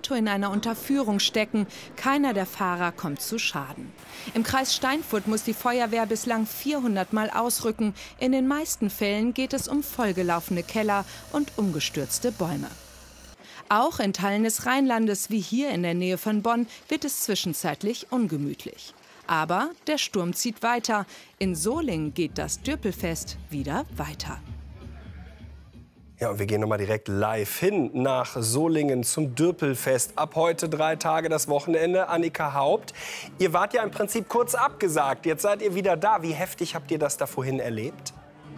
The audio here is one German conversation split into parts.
Auto in einer Unterführung stecken. Keiner der Fahrer kommt zu Schaden. Im Kreis Steinfurt muss die Feuerwehr bislang 400 Mal ausrücken. In den meisten Fällen geht es um vollgelaufene Keller und umgestürzte Bäume. Auch in Teilen des Rheinlandes, wie hier in der Nähe von Bonn, wird es zwischenzeitlich ungemütlich. Aber der Sturm zieht weiter. In Solingen geht das Dürpelfest wieder weiter. Ja, und wir gehen nochmal direkt live hin nach Solingen zum Dürpelfest. Ab heute 3 Tage das Wochenende. Annika Haupt, ihr wart ja im Prinzip kurz abgesagt. Jetzt seid ihr wieder da. Wie heftig habt ihr das da vorhin erlebt?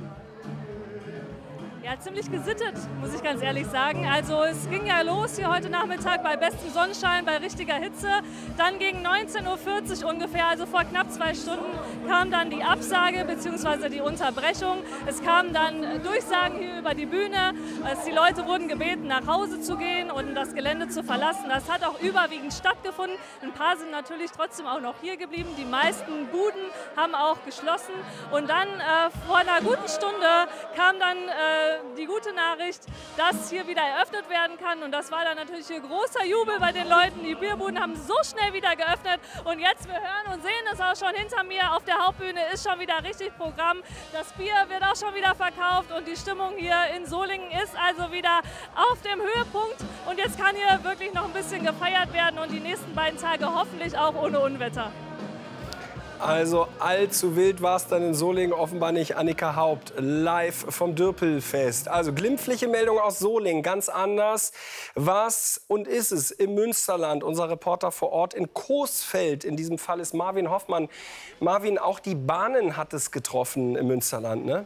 Ja, ziemlich gesittet, muss ich ganz ehrlich sagen. Also es ging ja los hier heute Nachmittag bei bestem Sonnenschein, bei richtiger Hitze. Dann gegen 19:40 Uhr ungefähr, also vor knapp 2 Stunden, kam dann die Absage bzw. die Unterbrechung. Es kamen dann Durchsagen hier über die Bühne. Die Leute wurden gebeten, nach Hause zu gehen und das Gelände zu verlassen. Das hat auch überwiegend stattgefunden. Ein paar sind natürlich trotzdem auch noch hier geblieben. Die meisten Buden haben auch geschlossen. Und dann vor einer guten Stunde kam dann die gute Nachricht, dass hier wieder eröffnet werden kann. Und das war dann natürlich hier großer Jubel bei den Leuten. Die Bierbuden haben so schnell wieder geöffnet. Und jetzt, wir hören und sehen es auch schon hinter mir, auf der Hauptbühne ist schon wieder richtig Programm. Das Bier wird auch schon wieder verkauft und die Stimmung hier in Solingen ist also wieder auf dem Höhepunkt. Und jetzt kann hier wirklich noch ein bisschen gefeiert werden und die nächsten 2 Tage hoffentlich auch ohne Unwetter. Also allzu wild war es dann in Solingen offenbar nicht. Annika Haupt, live vom Dürpelfest. Also glimpfliche Meldung aus Solingen, ganz anders. Was und ist es im Münsterland? Unser Reporter vor Ort in Coesfeld. In diesem Fall ist Marvin Hoffmann. Marvin, auch die Bahnen hat es getroffen im Münsterland, ne?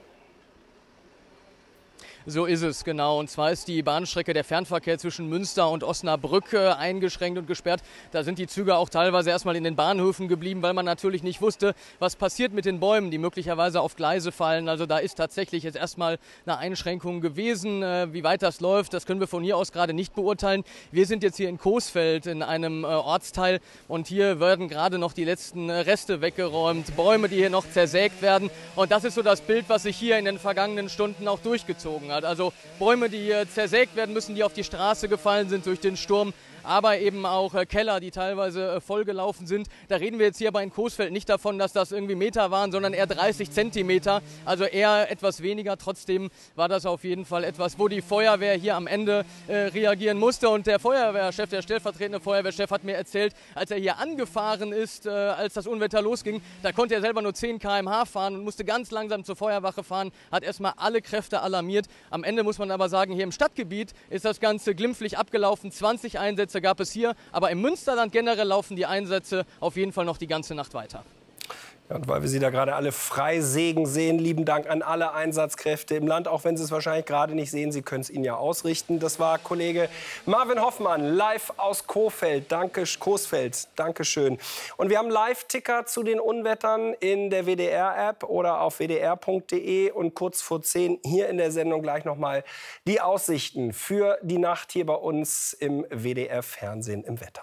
So ist es, genau. Und zwar ist die Bahnstrecke der Fernverkehr zwischen Münster und Osnabrück eingeschränkt und gesperrt. Da sind die Züge auch teilweise erstmal in den Bahnhöfen geblieben, weil man natürlich nicht wusste, was passiert mit den Bäumen, die möglicherweise auf Gleise fallen. Also da ist tatsächlich jetzt erstmal eine Einschränkung gewesen. Wie weit das läuft, das können wir von hier aus gerade nicht beurteilen. Wir sind jetzt hier in Coesfeld in einem Ortsteil und hier werden gerade noch die letzten Reste weggeräumt. Bäume, die hier noch zersägt werden. Und das ist so das Bild, was sich hier in den vergangenen Stunden auch durchgezogen hat. Also Bäume, die zersägt werden müssen, die auf die Straße gefallen sind durch den Sturm, aber eben auch Keller, die teilweise vollgelaufen sind. Da reden wir jetzt hier aber in Coesfeld nicht davon, dass das irgendwie Meter waren, sondern eher 30 Zentimeter, also eher etwas weniger. Trotzdem war das auf jeden Fall etwas, wo die Feuerwehr hier am Ende reagieren musste. Und der Feuerwehrchef, der stellvertretende Feuerwehrchef hat mir erzählt, als er hier angefahren ist, als das Unwetter losging, da konnte er selber nur 10 km/h fahren und musste ganz langsam zur Feuerwache fahren, hat erstmal alle Kräfte alarmiert. Am Ende muss man aber sagen, hier im Stadtgebiet ist das Ganze glimpflich abgelaufen. 20 Einsätze gab es hier, aber im Münsterland generell laufen die Einsätze auf jeden Fall noch die ganze Nacht weiter. Ja, und weil wir Sie da gerade alle frei sägen sehen, lieben Dank an alle Einsatzkräfte im Land, auch wenn Sie es wahrscheinlich gerade nicht sehen, Sie können es Ihnen ja ausrichten. Das war Kollege Marvin Hoffmann, live aus Coesfeld. Coesfeld, danke schön. Und wir haben Live-Ticker zu den Unwettern in der WDR-App oder auf wdr.de und kurz vor 10 hier in der Sendung gleich noch mal die Aussichten für die Nacht hier bei uns im WDR-Fernsehen im Wetter.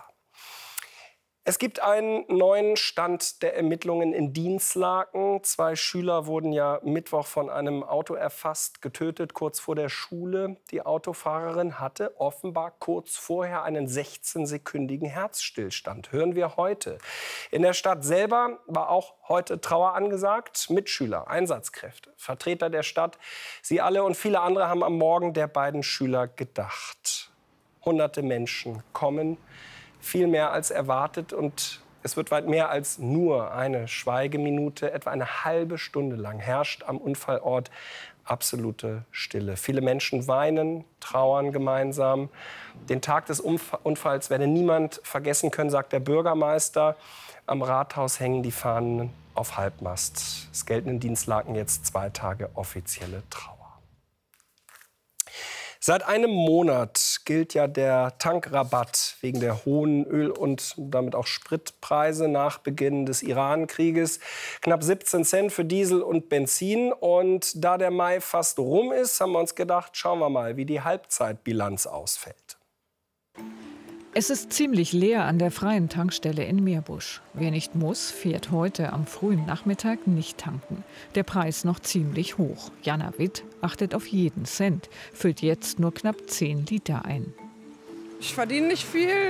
Es gibt einen neuen Stand der Ermittlungen in Dinslaken. 2 Schüler wurden ja Mittwoch von einem Auto erfasst, getötet, kurz vor der Schule. Die Autofahrerin hatte offenbar kurz vorher einen 16-sekündigen Herzstillstand. Hören wir heute. In der Stadt selber war auch heute Trauer angesagt. Mitschüler, Einsatzkräfte, Vertreter der Stadt. Sie alle und viele andere haben am Morgen der beiden Schüler gedacht. Hunderte Menschen kommen. Viel mehr als erwartet und es wird weit mehr als nur eine Schweigeminute. Etwa eine halbe Stunde lang herrscht am Unfallort absolute Stille. Viele Menschen weinen, trauern gemeinsam. Den Tag des Unfalls werde niemand vergessen können, sagt der Bürgermeister. Am Rathaus hängen die Fahnen auf Halbmast. Es gelten in Dinslaken jetzt 2 Tage offizielle Trauer. Seit einem Monat gilt ja der Tankrabatt wegen der hohen Öl- und damit auch Spritpreise nach Beginn des Iran-Krieges. Knapp 17 Cent für Diesel und Benzin. Und da der Mai fast rum ist, haben wir uns gedacht, schauen wir mal, wie die Halbzeitbilanz ausfällt. Es ist ziemlich leer an der freien Tankstelle in Meerbusch. Wer nicht muss, fährt heute am frühen Nachmittag nicht tanken. Der Preis noch ziemlich hoch. Jana Witt achtet auf jeden Cent, füllt jetzt nur knapp 10 Liter ein. Ich verdiene nicht viel.